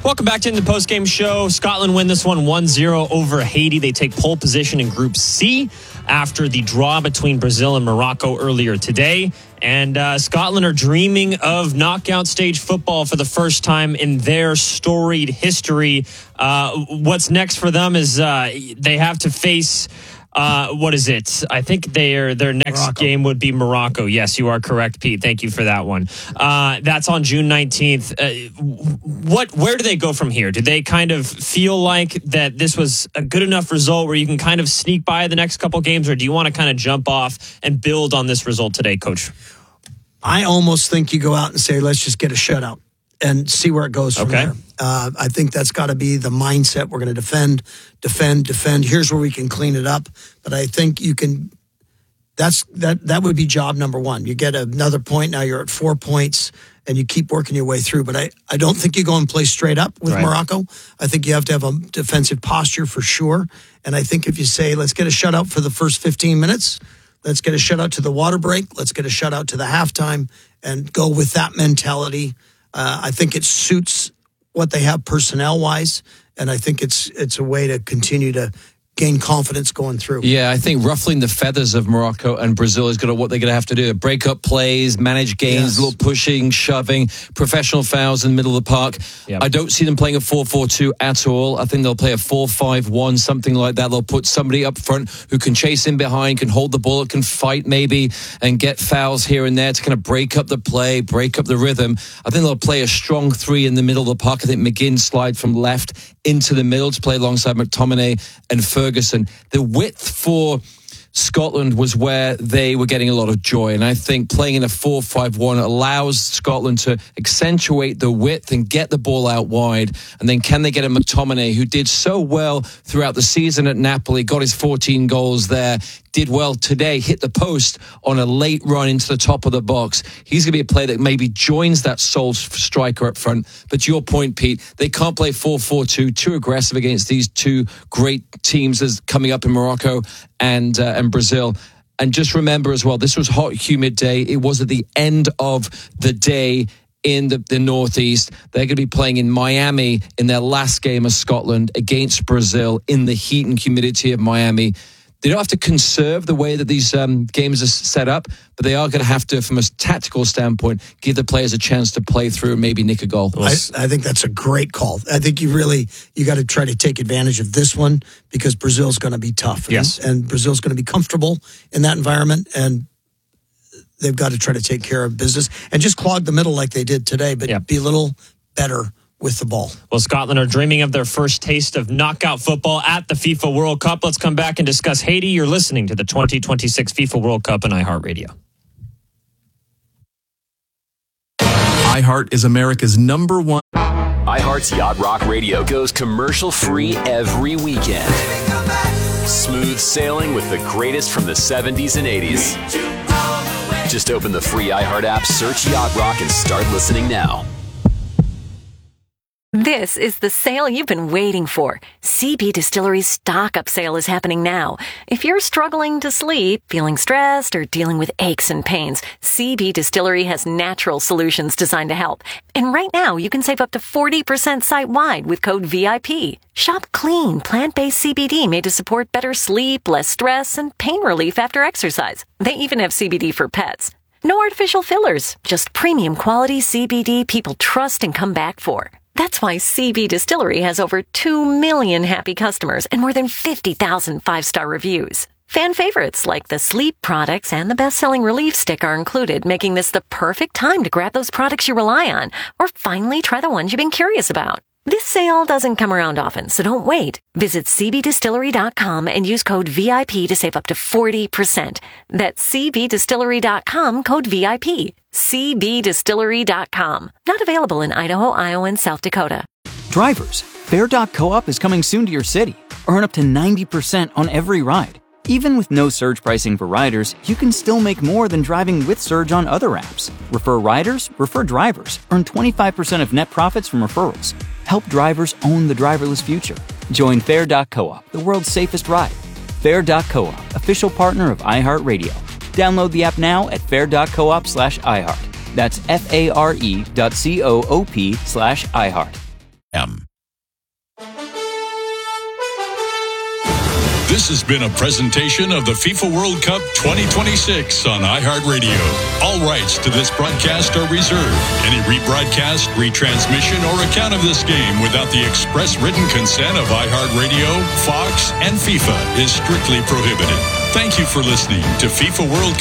Welcome back to the post-game show. Scotland win this one 1-0 over Haiti. They take pole position in Group C after the draw between Brazil and Morocco earlier today. And Scotland are dreaming of knockout stage football for the first time in their storied history. What's next for them is they have to face... what is it? I think their next game would be Morocco. Yes, you are correct, Pete. Thank you for that one. That's on June 19th. Where do they go from here? Do they kind of feel like that this was a good enough result where you can kind of sneak by the next couple games, or do you want to kind of jump off and build on this result today, Coach? I almost think you go out and say, let's just get a shutout and see where it goes from there. I think that's got to be the mindset. We're going to defend. Here's where we can clean it up. But I think you can. That would be job number one. You get another point. Now you're at 4 points, and you keep working your way through. But I don't think you go and play straight up with Morocco. I think you have to have a defensive posture for sure. And I think if you say, let's get a shutout for the first 15 minutes, let's get a shutout to the water break, let's get a shutout to the halftime, and go with that mentality. I think it suits what they have personnel-wise, and I think it's a way to continue to gain confidence going through. Yeah, I think ruffling the feathers of Morocco and Brazil is what they're going to have to do. Break up plays, manage games, a little pushing, shoving, professional fouls in the middle of the park. Yep. I don't see them playing a 4-4-2 at all. I think they'll play a 4-5-1, something like that. They'll put somebody up front who can chase in behind, can hold the ball, can fight maybe, and get fouls here and there to kind of break up the play, break up the rhythm. I think they'll play a strong three in the middle of the park. I think McGinn slide from left into the middle to play alongside McTominay and Ferguson. The width for Scotland was where they were getting a lot of joy, and I think playing in a 4-5-1 allows Scotland to accentuate the width and get the ball out wide. And then can they get a McTominay, who did so well throughout the season at Napoli, got his 14 goals there, did well today, hit the post on a late run into the top of the box. He's going to be a player that maybe joins that sole striker up front. But to your point, Pete, they can't play 4-4-2, too aggressive against these two great teams that's coming up in Morocco and Brazil. And just remember as well, this was a hot, humid day. It was at the end of the day in the Northeast. They're going to be playing in Miami in their last game of Scotland against Brazil in the heat and humidity of Miami. They don't have to conserve the way that these games are set up, but they are going to have to, from a tactical standpoint, give the players a chance to play through and maybe nick a goal. I think that's a great call. I think you got to try to take advantage of this one because Brazil's going to be tough. And Brazil's going to be comfortable in that environment, and they've got to try to take care of business and just clog the middle like they did today, but be a little better with the ball. Well, Scotland are dreaming of their first taste of knockout football at the FIFA World Cup. Let's come back and discuss Haiti. You're listening to the 2026 FIFA World Cup on iHeartRadio. iHeart is America's #1. iHeart's Yacht Rock Radio goes commercial-free every weekend. Smooth sailing with the greatest from the 70s and 80s. Just open the free iHeart app, search Yacht Rock, and start listening now. This is the sale you've been waiting for. CB Distillery's Stock Up sale is happening now. If you're struggling to sleep, feeling stressed, or dealing with aches and pains, CB Distillery has natural solutions designed to help. And right now, you can save up to 40% site-wide with code VIP. Shop clean, plant-based CBD made to support better sleep, less stress, and pain relief after exercise. They even have CBD for pets. No artificial fillers, just premium quality CBD people trust and come back for. That's why CB Distillery has over 2 million happy customers and more than 50,000 5-star reviews. Fan favorites like the sleep products and the best-selling relief stick are included, making this the perfect time to grab those products you rely on or finally try the ones you've been curious about. This sale doesn't come around often, so don't wait. Visit cbdistillery.com and use code VIP to save up to 40%. That's cbdistillery.com, code VIP. cbdistillery.com. Not available in Idaho, Iowa, and South Dakota. Drivers, Fair.coop is coming soon to your city. Earn up to 90% on every ride. Even with no surge pricing for riders, you can still make more than driving with surge on other apps. Refer riders, refer drivers. Earn 25% of net profits from referrals. Help drivers own the driverless future. Join Fair.coop, the world's safest ride. Fair.coop, official partner of iHeartRadio. Download the app now at fair.coop/iHeart. That's FARE.coop/iHeart. This has been a presentation of the FIFA World Cup 2026 on iHeartRadio. All rights to this broadcast are reserved. Any rebroadcast, retransmission, or account of this game without the express written consent of iHeartRadio, Fox, and FIFA is strictly prohibited. Thank you for listening to FIFA World Cup.